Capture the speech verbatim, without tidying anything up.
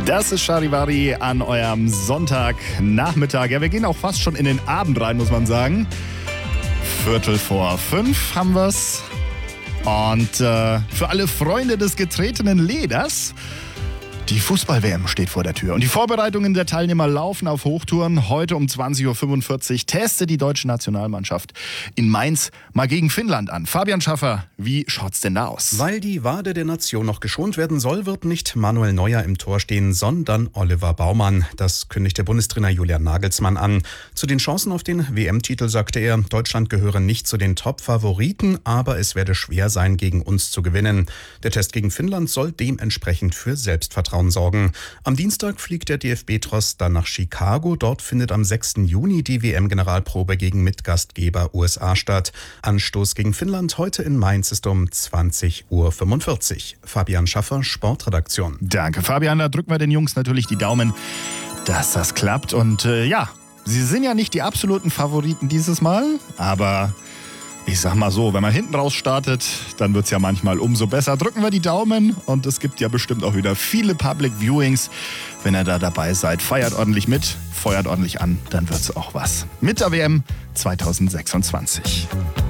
Das ist Charivari an eurem Sonntagnachmittag. Ja, wir gehen auch fast schon in den Abend rein, muss man sagen. Viertel vor fünf haben wir's. Und äh, für alle Freunde des getretenen Leders, die Fußball-W M steht vor der Tür. Und die Vorbereitungen der Teilnehmer laufen auf Hochtouren. Heute um zwanzig Uhr fünfundvierzig testet die deutsche Nationalmannschaft in Mainz mal gegen Finnland an. Fabian Schaffer, wie schaut's denn da aus? Weil die Wade der Nation noch geschont werden soll, wird nicht Manuel Neuer im Tor stehen, sondern Oliver Baumann. Das kündigt der Bundestrainer Julian Nagelsmann an. Zu den Chancen auf den W M-Titel sagte er, Deutschland gehöre nicht zu den Top-Favoriten, aber es werde schwer sein, gegen uns zu gewinnen. Der Test gegen Finnland soll dementsprechend für Selbstvertrauen sorgen. Am Dienstag fliegt der D F B-Tross dann nach Chicago. Dort findet am sechsten Juni die W M-Generalprobe gegen Mitgastgeber U S A statt. Anstoß gegen Finnland heute in Mainz ist um zwanzig Uhr fünfundvierzig. Fabian Schaffer, Sportredaktion. Danke, Fabian. Da drücken wir den Jungs natürlich die Daumen, dass das klappt. Und äh, ja, sie sind ja nicht die absoluten Favoriten dieses Mal, aber ich sag mal so, wenn man hinten raus startet, dann wird's ja manchmal umso besser. Drücken wir die Daumen und es gibt ja bestimmt auch wieder viele Public Viewings. Wenn ihr da dabei seid, feiert ordentlich mit, feuert ordentlich an, dann wird's auch was. Mit der W M zwanzig sechsundzwanzig.